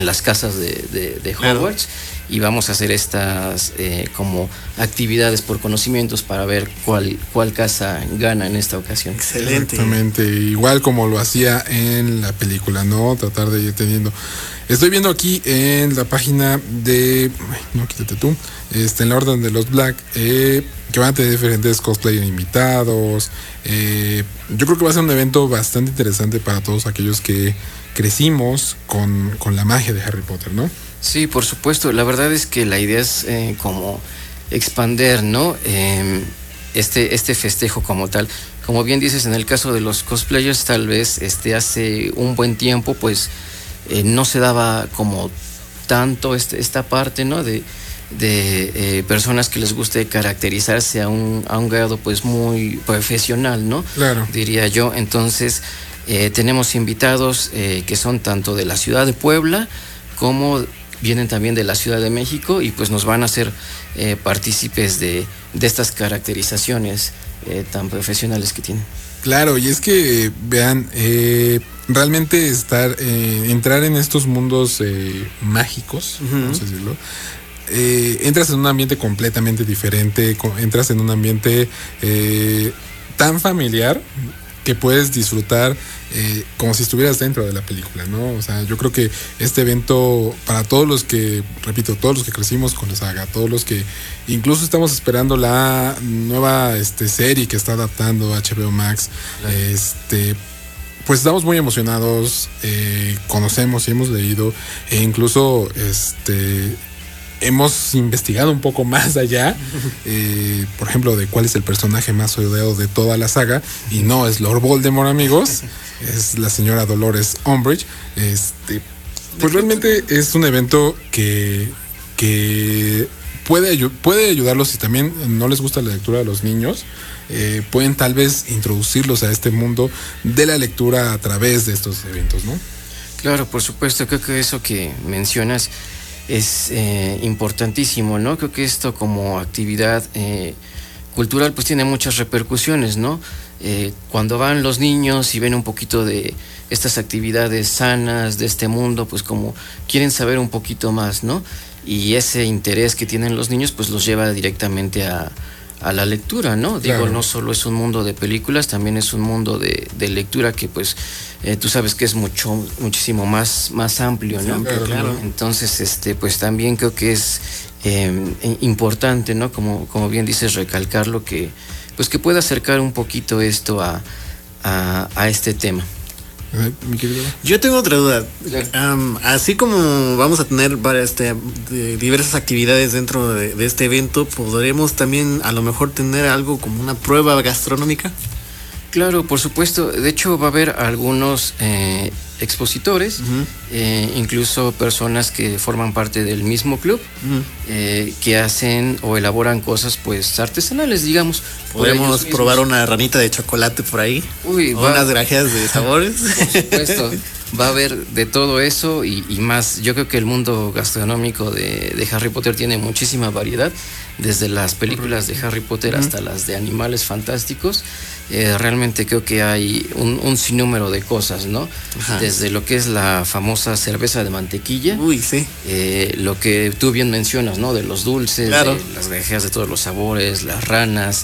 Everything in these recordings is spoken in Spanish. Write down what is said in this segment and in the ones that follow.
las casas de Hogwarts, y vamos a hacer estas como actividades por conocimientos para ver cuál casa gana en esta ocasión. Excelente. Exactamente, igual como lo hacía en la película, ¿no? Tratar de ir teniendo. Estoy viendo aquí en la página de... no, quítate tú. En la Orden de los Black, que van a tener diferentes cosplayers invitados. Yo creo que va a ser un evento bastante interesante para todos aquellos que crecimos con la magia de Harry Potter, ¿no? Sí, por supuesto. La verdad es que la idea es como expander, ¿no? Este festejo como tal. Como bien dices, en el caso de los cosplayers, tal vez hace un buen tiempo, pues no se daba como tanto esta parte, ¿no? De personas que les guste caracterizarse a un grado pues muy profesional, ¿no? Claro. Diría yo. Entonces, tenemos invitados que son tanto de la ciudad de Puebla como vienen también de la Ciudad de México, y pues nos van a hacer partícipes de estas caracterizaciones tan profesionales que tienen. Claro, y es que vean, realmente entrar en estos mundos mágicos, vamos a decirlo, entras en un ambiente completamente diferente, entras en un ambiente tan familiar que puedes disfrutar como si estuvieras dentro de la película, ¿no? O sea, yo creo que este evento, para todos los que, repito, todos los que crecimos con la saga, todos los que incluso estamos esperando la nueva serie que está adaptando HBO Max, pues estamos muy emocionados, conocemos y hemos leído, e incluso hemos investigado un poco más allá, por ejemplo, de cuál es el personaje más odiado de toda la saga, y no es Lord Voldemort, amigos, es la señora Dolores Umbridge. Pues realmente es un evento que puede ayudarlos. Si también no les gusta la lectura a los niños, pueden tal vez introducirlos a este mundo de la lectura a través de estos eventos, ¿no? Claro, por supuesto, creo que eso que mencionas es importantísimo, ¿no? Creo que esto como actividad cultural pues tiene muchas repercusiones, ¿no? Cuando van los niños y ven un poquito de estas actividades sanas de este mundo, pues como quieren saber un poquito más, ¿no? Y ese interés que tienen los niños pues los lleva directamente a la lectura, ¿no? Claro. Digo, no solo es un mundo de películas, también es un mundo de lectura que pues tú sabes que es muchísimo más amplio, ¿no? Claro. Entonces, pues también creo que es importante, ¿no? Como bien dices, recalcarlo, que pues que pueda acercar un poquito esto a este tema. Yo tengo otra duda. Así como vamos a tener varias diversas actividades dentro de este evento, ¿podremos también a lo mejor tener algo como una prueba gastronómica? Claro, por supuesto. De hecho, va a haber algunos expositores, incluso personas que forman parte del mismo club, que hacen o elaboran cosas pues artesanales, digamos. ¿Podemos probar una ranita de chocolate por ahí? Unas grajeas de sabores. Por supuesto, va a haber de todo eso y más. Yo creo que el mundo gastronómico de Harry Potter tiene muchísima variedad, desde las películas de Harry Potter hasta las de Animales Fantásticos. Realmente creo que hay un sinnúmero de cosas, ¿no? Ajá. Desde lo que es la famosa cerveza de mantequilla. Sí. Lo que tú bien mencionas, ¿no? De los dulces, claro, de las grajeas de todos los sabores, las ranas.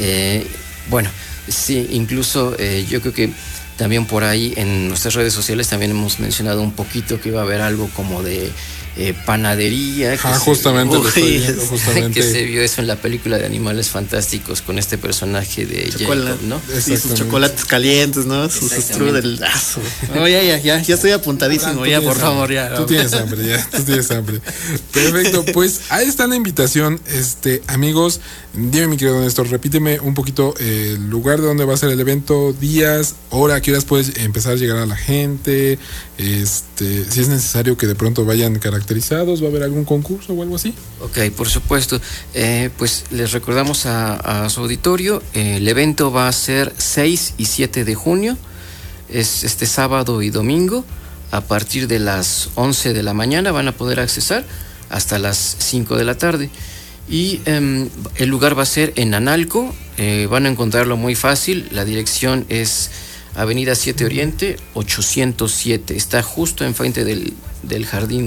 Bueno, sí, incluso yo creo que también por ahí en nuestras redes sociales también hemos mencionado un poquito que iba a haber algo como de panadería. Justamente lo estoy viendo, justamente. Que se vio eso en la película de Animales Fantásticos con este personaje de Jacob, ¿no? Sí, sus chocolates calientes, ¿no? Sus strudel. No, ya estoy apuntadísimo, ya, por favor, ya. Tú tienes hambre. Perfecto, pues ahí está la invitación, amigos. Dime, mi querido Néstor, repíteme un poquito el lugar de donde va a ser el evento, días, hora, qué horas puedes empezar a llegar a la gente, si es necesario que de pronto vayan caracterizados, ¿va a haber algún concurso o algo así? Ok, por supuesto. Pues les recordamos a su auditorio, el evento va a ser 6 y 7 de junio, es este sábado y domingo, a partir de las 11 de la mañana van a poder accesar hasta las 5 de la tarde. Y el lugar va a ser en Analco, van a encontrarlo muy fácil, la dirección es Avenida 7 Oriente 807, está justo enfrente del jardín